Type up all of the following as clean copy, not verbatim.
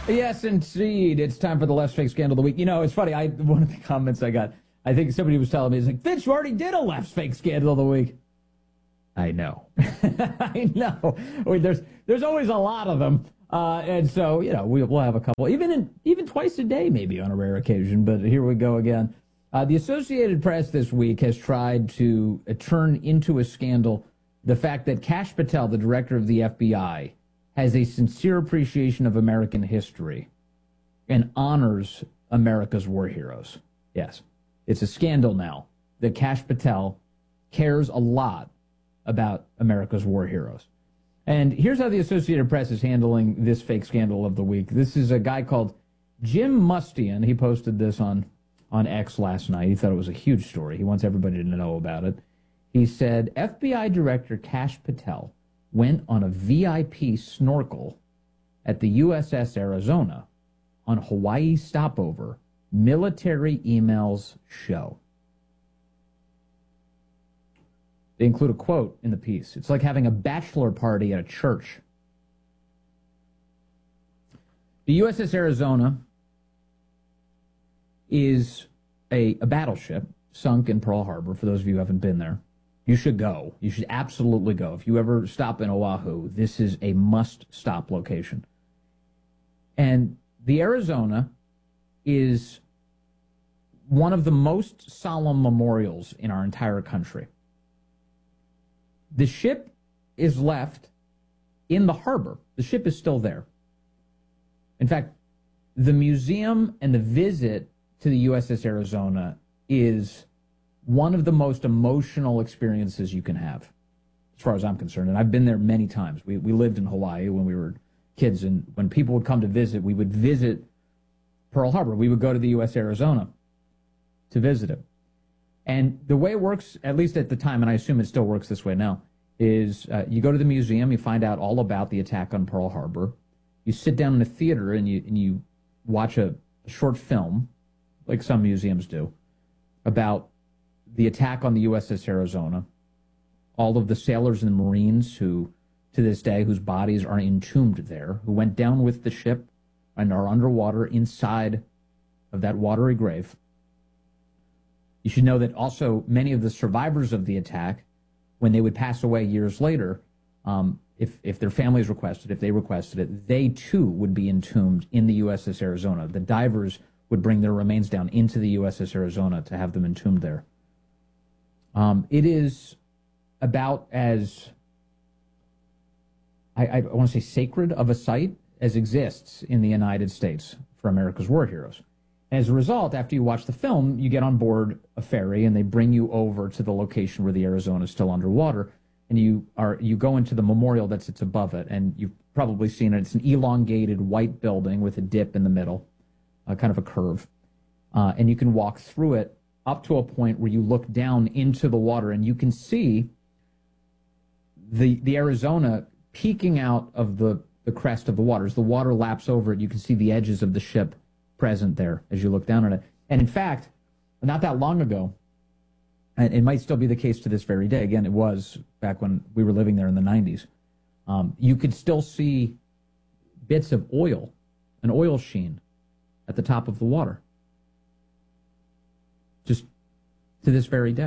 Yes, indeed. It's time for the Left Fake Scandal of the Week. You know, it's funny. One of the comments I got, I think somebody was telling me, is like, Fitz, you already did a Left Fake Scandal of the Week. I know. I know. I mean, there's always a lot of them. And so, you know, we'll have a couple, even twice a day, maybe on a rare occasion. But here we go again. The Associated Press this week has tried to turn into a scandal the fact that Kash Patel, the director of the FBI, has a sincere appreciation of American history and honors America's war heroes. Yes, it's a scandal now that Kash Patel cares a lot about America's war heroes. And here's how the Associated Press is handling this fake scandal of the week. This is a guy called Jim Mustian. He posted this on X last night. He thought it was a huge story. He wants everybody to know about it. He said, FBI Director Kash Patel went on a VIP snorkel at the USS Arizona on Hawaii stopover. Military emails show. They include a quote in the piece. It's like having a bachelor party at a church. The USS Arizona is a battleship sunk in Pearl Harbor, for those of you who haven't been there. You should go. You should absolutely go. If you ever stop in Oahu, this is a must-stop location. And the Arizona is one of the most solemn memorials in our entire country. The ship is left in the harbor. The ship is still there. In fact, the museum and the visit to the USS Arizona is one of the most emotional experiences you can have, as far as I'm concerned. And I've been there many times. We lived in Hawaii when we were kids, and when people would come to visit, we would visit Pearl Harbor. We would go to the U.S. Arizona to visit it. And the way it works, at least at the time, and I assume it still works this way now, is you go to the museum, you find out all about the attack on Pearl Harbor. You sit down in a theater and you watch a short film, like some museums do, about the attack on the USS Arizona, all of the sailors and Marines who, to this day, whose bodies are entombed there, who went down with the ship and are underwater inside of that watery grave. You should know that also many of the survivors of the attack, when they would pass away years later, if their families requested, if they requested it, they too would be entombed in the USS Arizona. The divers would bring their remains down into the USS Arizona to have them entombed there. It is about as, I want to say, sacred of a site as exists in the United States for America's war heroes. As a result, after you watch the film, you get on board a ferry and they bring you over to the location where the Arizona is still underwater, and you go into the memorial that sits above it, and you've probably seen it. It's an elongated white building with a dip in the middle, kind of a curve, and you can walk through it up to a point where you look down into the water, and you can see the Arizona peeking out of the crest of the water. As the water laps over it, you can see the edges of the ship present there as you look down on it. And in fact, not that long ago, and it might still be the case to this very day, again, it was back when we were living there in the 90s, you could still see bits of oil, an oil sheen at the top of the water, just to this very day.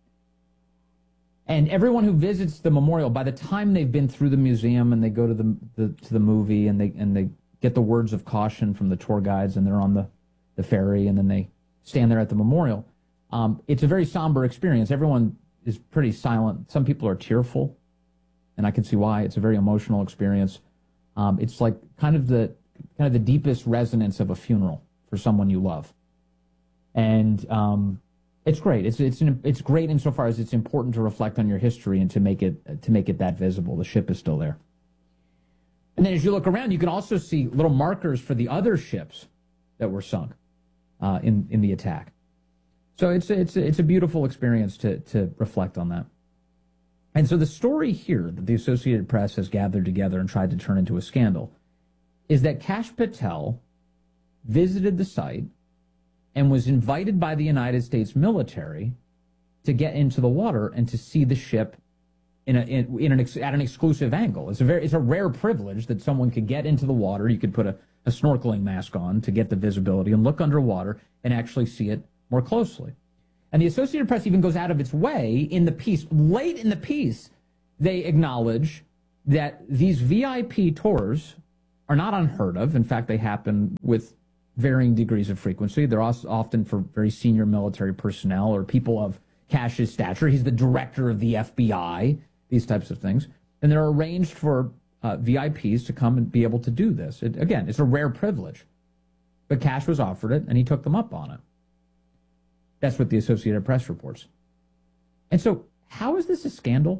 And everyone who visits the memorial, by the time they've been through the museum and they go to the movie and they get the words of caution from the tour guides and they're on the ferry and then they stand there at the memorial, it's a very somber experience. Everyone is pretty silent. Some people are tearful, and I can see why. It's a very emotional experience. It's like kind of the deepest resonance of a funeral for someone you love. And it's great. It's great insofar as it's important to reflect on your history and to make it that visible. The ship is still there. And then as you look around, you can also see little markers for the other ships that were sunk in the attack. So it's a beautiful experience to reflect on that. And so the story here that the Associated Press has gathered together and tried to turn into a scandal is that Kash Patel visited the site and was invited by the United States military to get into the water and to see the ship at an exclusive angle. It's a rare privilege that someone could get into the water. You could put a snorkeling mask on to get the visibility and look underwater and actually see it more closely. And the Associated Press even goes out of its way in the piece, late in the piece, they acknowledge that these VIP tours are not unheard of. In fact, they happen with varying degrees of frequency. They're also often for very senior military personnel or people of Cash's stature. He's the director of the FBI, these types of things. And they're arranged for VIPs to come and be able to do this. Again, it's a rare privilege. But Cash was offered it, and he took them up on it. That's what the Associated Press reports. And so, how is this a scandal?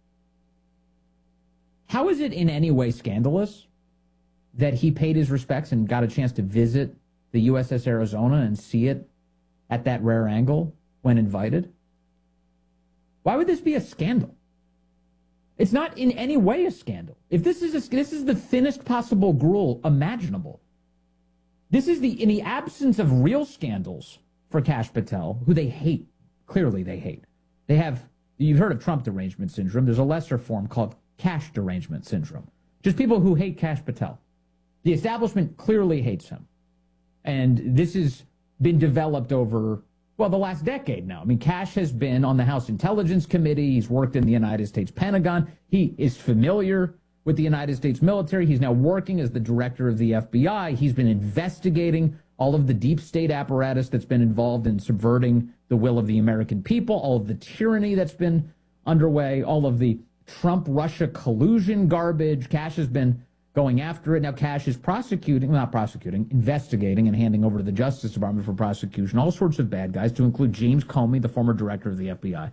How is it in any way scandalous that he paid his respects and got a chance to visit the USS Arizona and see it at that rare angle when invited? Why would this be a scandal? It's not in any way a scandal. If this is the thinnest possible gruel imaginable. This is in the absence of real scandals for Kash Patel, who they hate. Clearly they hate. You've heard of Trump derangement syndrome. There's a lesser form called Kash derangement syndrome. Just people who hate Kash Patel. The establishment clearly hates him. And this has been developed over, the last decade now. I mean, Kash has been on the House Intelligence Committee. He's worked in the United States Pentagon. He is familiar with the United States military. He's now working as the director of the FBI. He's been investigating all of the deep state apparatus that's been involved in subverting the will of the American people, all of the tyranny that's been underway, all of the Trump-Russia collusion garbage. Kash has been going after it. Now Kash is investigating and handing over to the Justice Department for prosecution all sorts of bad guys, to include James Comey, the former director of the FBI.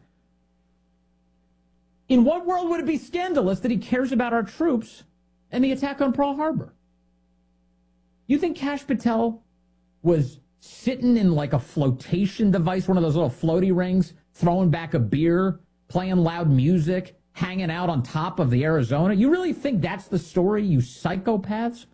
In what world would it be scandalous that he cares about our troops and the attack on Pearl Harbor? You think Kash Patel was sitting in like a flotation device, one of those little floaty rings, throwing back a beer, playing loud music, hanging out on top of the Arizona? You really think that's the story, you psychopaths?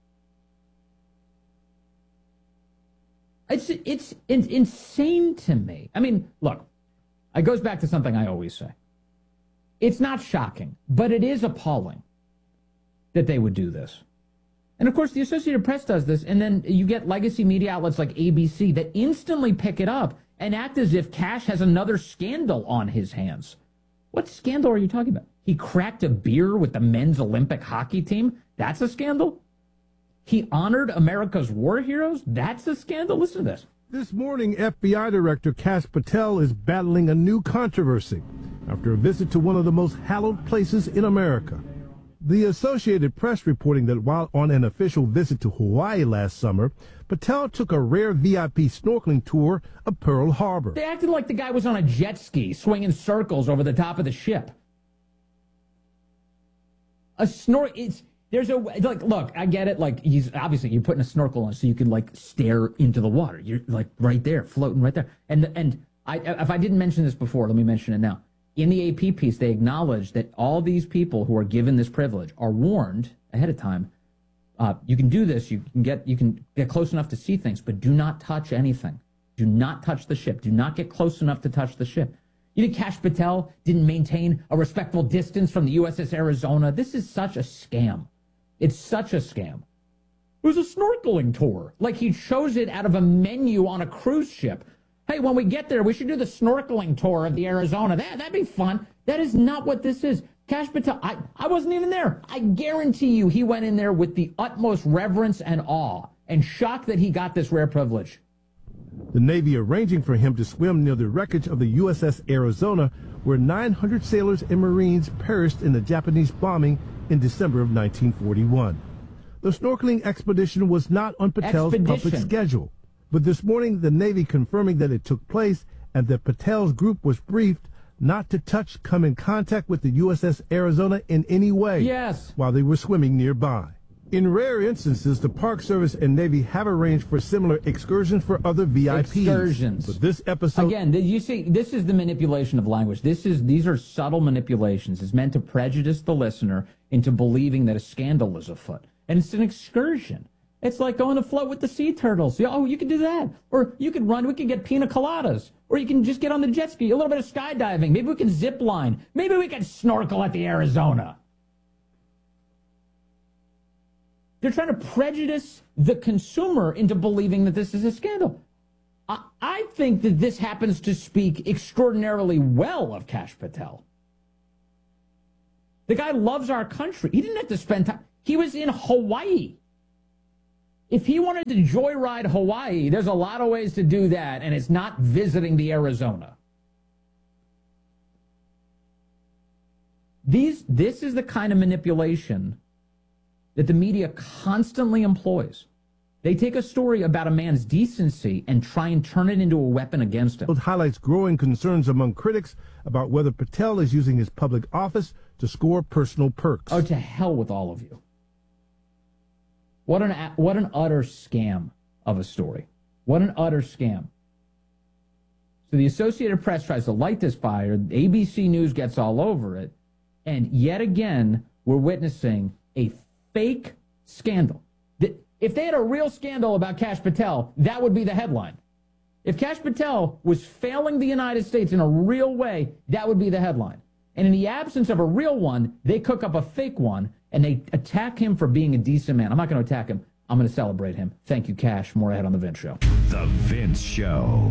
It's insane to me. I mean, look, it goes back to something I always say. It's not shocking, but it is appalling that they would do this. And of course, the Associated Press does this, and then you get legacy media outlets like ABC that instantly pick it up and act as if Kash has another scandal on his hands. What scandal are you talking about? He cracked a beer with the men's Olympic hockey team? That's a scandal? He honored America's war heroes? That's a scandal? Listen to this. This morning, FBI Director Kash Patel is battling a new controversy after a visit to one of the most hallowed places in America. The Associated Press reporting that while on an official visit to Hawaii last summer, Patel took a rare VIP snorkeling tour of Pearl Harbor. They acted like the guy was on a jet ski swinging circles over the top of the ship. Look, I get it. Like, you're putting a snorkel on so you can like stare into the water. You're like right there, floating right there. And if I didn't mention this before, let me mention it now. In the AP piece, they acknowledge that all these people who are given this privilege are warned ahead of time. You can do this. You can get close enough to see things, but do not touch anything. Do not touch the ship. Do not get close enough to touch the ship. You think Kash Patel didn't maintain a respectful distance from the USS Arizona? This is such a scam. It's such a scam. It was a snorkeling tour. Like he chose it out of a menu on a cruise ship. Hey, when we get there, we should do the snorkeling tour of the Arizona. That'd be fun. That is not what this is. Kash Patel, I wasn't even there. I guarantee you he went in there with the utmost reverence and awe and shocked that he got this rare privilege. The Navy arranging for him to swim near the wreckage of the USS Arizona, where 900 sailors and Marines perished in the Japanese bombing in December of 1941. The snorkeling expedition was not on Patel's public schedule. But this morning, the Navy confirming that it took place and that Patel's group was briefed not to come in contact with the USS Arizona in any way while they were swimming nearby. In rare instances, the Park Service and Navy have arranged for similar excursions for other VIPs. Excursions. But this episode... Again, you see, this is the manipulation of language. These are subtle manipulations. It's meant to prejudice the listener into believing that a scandal is afoot. And it's an excursion. It's like going to float with the sea turtles. Oh, you can do that. Or you can run. We can get pina coladas. Or you can just get on the jet ski. A little bit of skydiving. Maybe we can zip line. Maybe we can snorkel at the Arizona. They're trying to prejudice the consumer into believing that this is a scandal. I think that this happens to speak extraordinarily well of Kash Patel. The guy loves our country. He didn't have to spend time. He was in Hawaii. If he wanted to joyride Hawaii, there's a lot of ways to do that, and it's not visiting the Arizona. This is the kind of manipulation that the media constantly employs. They take a story about a man's decency and try and turn it into a weapon against him. It highlights growing concerns among critics about whether Patel is using his public office to score personal perks. Oh, to hell with all of you. What an utter scam of a story. What an utter scam. So the Associated Press tries to light this fire. ABC News gets all over it. And yet again, we're witnessing a fake scandal. If they had a real scandal about Kash Patel, that would be the headline. If Kash Patel was failing the United States in a real way, that would be the headline. And in the absence of a real one, they cook up a fake one, and they attack him for being a decent man. I'm not going to attack him. I'm going to celebrate him. Thank you, Kash. More ahead on The Vince Show. The Vince Show.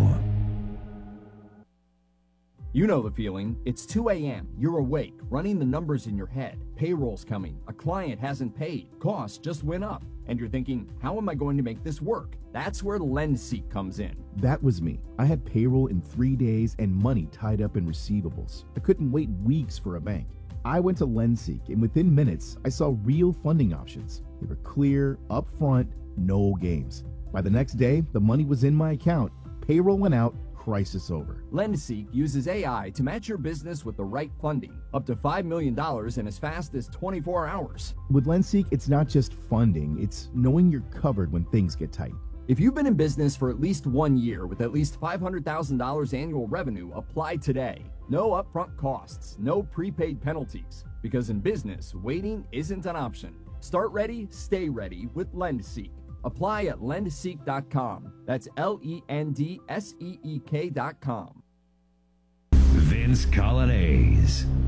You know the feeling. It's 2 a.m. You're awake, running the numbers in your head. Payroll's coming. A client hasn't paid. Costs just went up. And you're thinking, how am I going to make this work? That's where LendSeek comes in. That was me. I had payroll in 3 days and money tied up in receivables. I couldn't wait weeks for a bank. I went to LendSeek, and within minutes, I saw real funding options. They were clear, upfront, no games. By the next day, the money was in my account. Payroll went out. Crisis over. LendSeek uses AI to match your business with the right funding, up to $5 million in as fast as 24 hours. With LendSeek, it's not just funding, it's knowing you're covered when things get tight. If you've been in business for at least 1 year with at least $500,000 annual revenue, apply today. No upfront costs, no prepaid penalties. Because in business, waiting isn't an option. Start ready, stay ready with LendSeek. Apply at lendseek.com. That's LENDSEEK.com. Vince Colonnese.